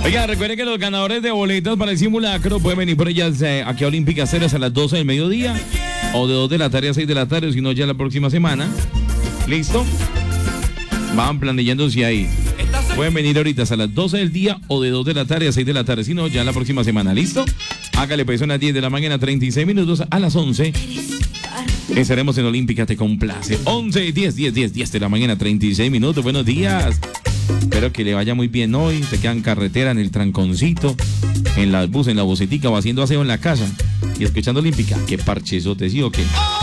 Oiga, recuerden que los ganadores de boletas para el simulacro pueden venir por ellas aquí a Olímpica Ceres a las 12 del mediodía o de 2 de la tarde a 6 de la tarde, o si no ya la próxima semana. ¿Listo? Van planillándose ahí. Pueden venir ahorita a las 12 del día o de 2 de la tarde a 6 de la tarde, si no ya la próxima semana. ¿Listo? Hágale pues, son las 10 de la mañana, 36 minutos, a las 11. Estaremos en Olímpica, te complace. 11, 10 de la mañana, 36 minutos. Buenos días. Espero que le vaya muy bien hoy. Se quedan en carretera, en el tranconcito, en la bus, en la bocetica o haciendo aseo en la casa y escuchando Olímpica. Qué parchezote, ¿sí o qué?